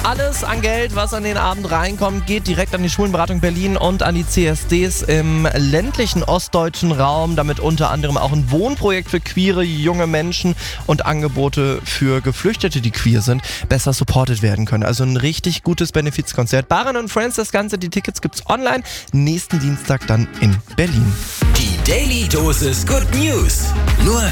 Alles an Geld, was an den Abend reinkommt, geht direkt an die Schulenberatung Berlin und an die CSDs im ländlichen ostdeutschen Raum. Damit unter anderem auch ein Wohnprojekt für queere junge Menschen und Angebote für Geflüchtete, die queer sind, besser supported werden können. Also ein richtig gutes Benefizkonzert. Baran und Friends, das Ganze, die Tickets gibt's online. Nächsten Dienstag dann in Berlin. Die Daily Dosis Good News. Nur